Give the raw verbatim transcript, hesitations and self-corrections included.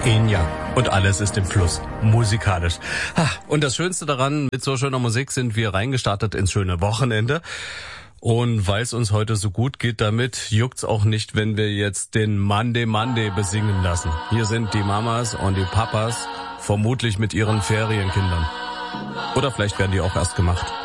Yin Yang. Und alles ist im Fluss, musikalisch. Und das Schönste daran, mit so schöner Musik sind wir reingestartet ins schöne Wochenende. Und weil es uns heute so gut geht damit, juckt's auch nicht, wenn wir jetzt den Monday Monday besingen lassen. Hier sind die Mamas und die Papas, vermutlich mit ihren Ferienkindern. Oder vielleicht werden die auch erst gemacht.